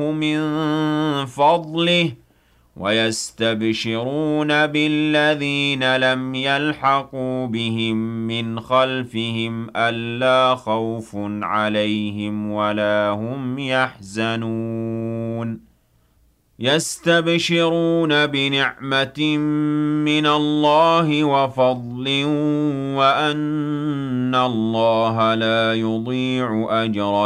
مِّن فَضْلِهِ وَيَسْتَبْشِرُونَ بِالَّذِينَ لَمْ يَلْحَقُوا بِهِم مِّنْ خَلْفِهِمْ أَلَّا خَوْفٌ عَلَيْهِمْ وَلَا هُمْ يَحْزَنُونَ يَسْتَبْشِرُونَ بِنِعْمَةٍ مِّنَ اللَّهِ وَفَضْلٍ وَأَنَّ اللَّهَ لَا يُضِيعُ أَجْرَ